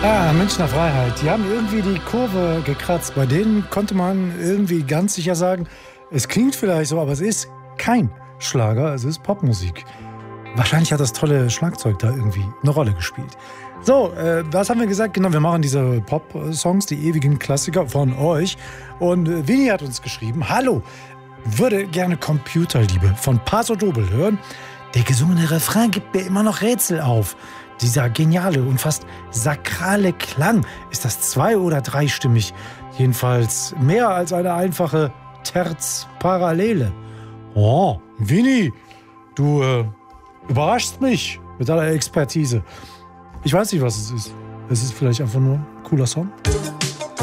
Ah, Münchner Freiheit. Die haben irgendwie die Kurve gekratzt. Bei denen konnte man irgendwie ganz sicher sagen, es klingt vielleicht so, aber es ist kein Schlager, es ist Popmusik. Wahrscheinlich hat das tolle Schlagzeug da irgendwie eine Rolle gespielt. So, was haben wir gesagt? Genau, wir machen diese Pop-Songs, die ewigen Klassiker von euch. Und Winnie hat uns geschrieben, hallo, würde gerne Computerliebe von Paso Doble hören. Der gesungene Refrain gibt mir immer noch Rätsel auf. Dieser geniale und fast sakrale Klang. Ist das zwei- oder dreistimmig? Jedenfalls mehr als eine einfache Terz-Parallele. Oh, Winnie, du überraschst mich mit deiner Expertise. Ich weiß nicht, was es ist. Es ist vielleicht einfach nur ein cooler Song.